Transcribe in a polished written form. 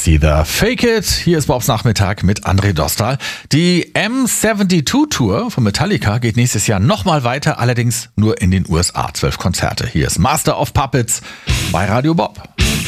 See the Fake It. Hier ist Bobs Nachmittag mit André Dostal. Die M72 Tour von Metallica geht nächstes Jahr nochmal weiter, allerdings nur in den USA. 12 Konzerte. Hier ist Master of Puppets bei Radio Bob.